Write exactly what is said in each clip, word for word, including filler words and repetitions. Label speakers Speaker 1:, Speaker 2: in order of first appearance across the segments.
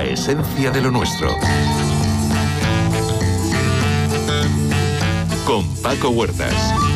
Speaker 1: esencia de lo nuestro. Con Paco Huertas.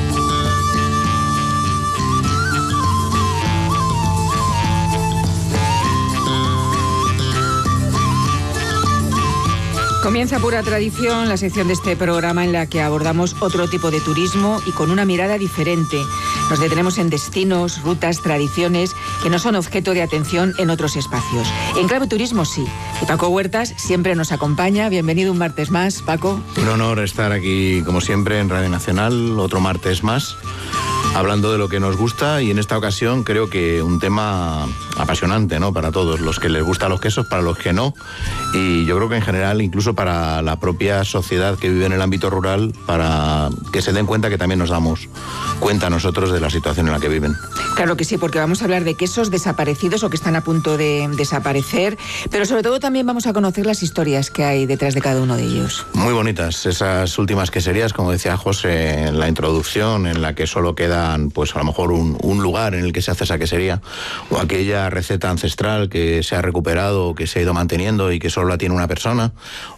Speaker 2: Comienza Pura Tradición, la sección de este programa en la que abordamos otro tipo de turismo y con una mirada diferente. Nos detenemos en destinos, rutas, tradiciones que no son objeto de atención en otros espacios. En Clave Turismo sí. Y Paco Huertas siempre nos acompaña. Bienvenido un martes más, Paco.
Speaker 3: Un honor estar aquí, como siempre, en Radio Nacional, otro martes más, hablando de lo que nos gusta, y en esta ocasión creo que un tema apasionante, ¿no?, para todos, los que les gustan los quesos, para los que no, y yo creo que en general incluso para la propia sociedad que vive en el ámbito rural, para que se den cuenta que también nos damos cuenta nosotros de la situación en la que viven.
Speaker 2: Claro que sí, porque vamos a hablar de quesos desaparecidos o que están a punto de desaparecer, pero sobre todo también vamos a conocer las historias que hay detrás de cada uno de ellos.
Speaker 3: Muy bonitas esas últimas queserías, como decía José en la introducción, en la que solo quedan pues a lo mejor un, un lugar en el que se hace esa quesería, o aquella receta ancestral que se ha recuperado, que se ha ido manteniendo y que solo la tiene una persona,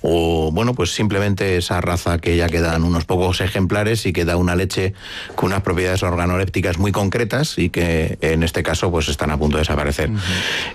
Speaker 3: o bueno, pues simplemente esa raza que ya quedan unos pocos ejemplares y que da una leche con unas propiedades organolépticas muy concretas y que en este caso pues están a punto de desaparecer. Uh-huh.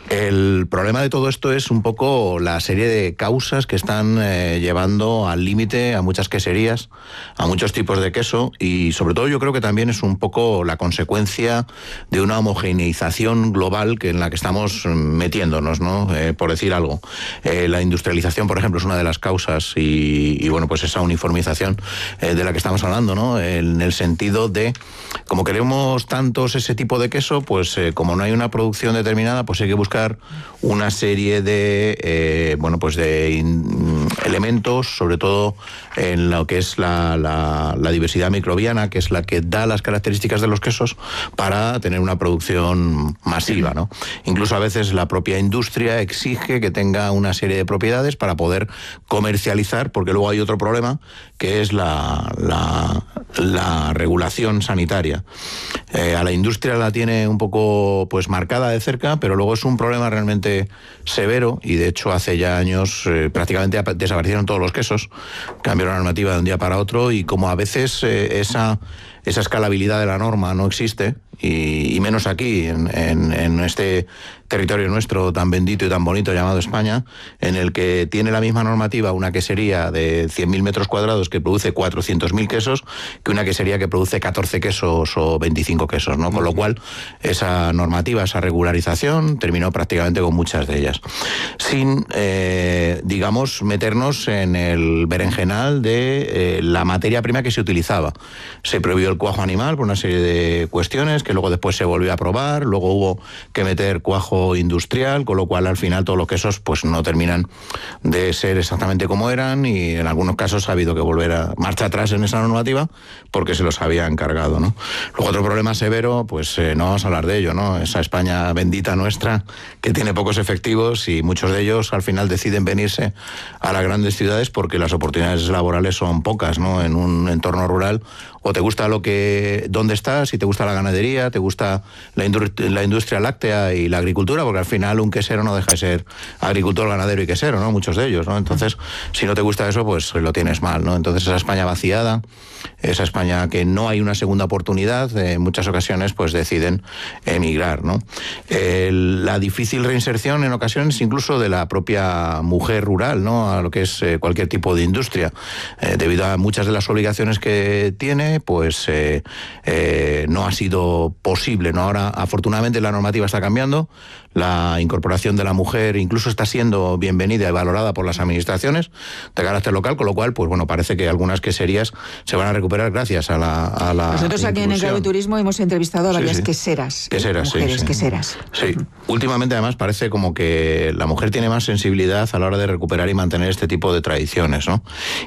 Speaker 3: El problema de todo esto es un poco la serie de causas que están eh, llevando al límite a muchas queserías, a muchos tipos de queso, y sobre todo yo creo que también es un poco la consecuencia de una homogeneización global que en la que estamos metiéndonos, ¿no? Eh, por decir algo. Eh, la industrialización, por ejemplo, es una de las causas, y, y bueno, pues esa uniformización eh, de la que estamos hablando, ¿no? En el sentido de, como queremos tantos ese tipo de queso, pues eh, como no hay una producción determinada, pues hay que buscar una serie de, eh, bueno, pues de in, elementos, sobre todo en lo que es la, la, la diversidad microbiana, que es la que da las características de los quesos para tener una producción masiva, ¿no? Incluso a veces la propia industria exige que tenga una serie de propiedades para poder comercializar, porque luego hay otro problema, que es la, la, la regulación sanitaria. Eh, a la industria la tiene un poco pues marcada de cerca, pero luego es un problema realmente severo, y de hecho hace ya años eh, prácticamente desaparecieron todos los quesos, cambió la normativa de un día para otro, y como a veces eh, esa, esa escalabilidad de la norma no existe, y, y menos aquí, en, en, en este territorio nuestro tan bendito y tan bonito llamado España, en el que tiene la misma normativa una quesería de cien mil metros cuadrados que produce cuatrocientos mil quesos que una quesería que produce catorce quesos o veinticinco quesos, ¿no? Con lo cual, esa normativa, esa regularización, terminó prácticamente con muchas de ellas. Sin, eh, digamos, meternos en el berenjenal de eh, la materia prima que se utilizaba. Se prohibió el cuajo animal por una serie de cuestiones que luego después se volvió a aprobar, luego hubo que meter cuajo industrial, con lo cual al final todos los quesos pues no terminan de ser exactamente como eran, y en algunos casos ha habido que volver a marcha atrás en esa normativa porque se los había encargado, ¿no? Luego otro problema severo, pues eh, no vamos a hablar de ello, ¿no? Esa España bendita nuestra que tiene pocos efectivos, y muchos de ellos al final deciden venirse a las grandes ciudades porque las oportunidades laborales son pocas, ¿no? En un entorno rural, o te gusta lo que dónde estás, y te gusta la ganadería, te gusta la, industria, la industria láctea y la agricultura, porque al final un quesero no deja de ser agricultor, ganadero y quesero, ¿no? Muchos de ellos, ¿no? Entonces, si no te gusta eso, pues lo tienes mal, ¿no? Entonces, esa España vaciada, esa España que no hay una segunda oportunidad, en muchas ocasiones pues deciden emigrar, ¿no? Eh, la difícil reinserción en ocasiones incluso de la propia mujer rural, ¿no? A lo que es eh, cualquier tipo de industria, eh, debido a muchas de las obligaciones que tiene, pues eh, eh, no ha sido posible, ¿no? Ahora, afortunadamente, la normativa está cambiando, la incorporación de la mujer incluso está siendo bienvenida y valorada por las administraciones de carácter local, con lo cual, pues bueno, parece que algunas queserías se van a recuperar gracias a la a la
Speaker 2: Nosotros aquí inclusión. En el Clave Turismo hemos entrevistado a varias sí, sí. queseras.
Speaker 3: Queseras,
Speaker 2: mujeres
Speaker 3: sí, sí.
Speaker 2: queseras.
Speaker 3: Sí, últimamente además parece como que la mujer tiene más sensibilidad a la hora de recuperar y mantener este tipo de tradiciones, ¿no?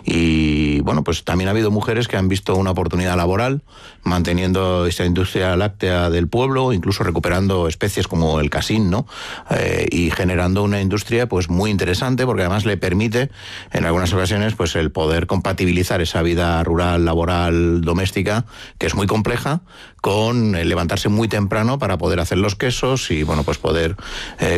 Speaker 3: Y bueno, pues también ha habido mujeres que han visto una oportunidad laboral manteniendo esta industria láctea del pueblo, incluso recuperando especies como el casín, ¿no? Eh, y generando una industria pues muy interesante, porque además le permite en algunas ocasiones pues el poder compatibilizar esa vida rural, laboral, doméstica, que es muy compleja, con el levantarse muy temprano para poder hacer los quesos y bueno, pues poder eh,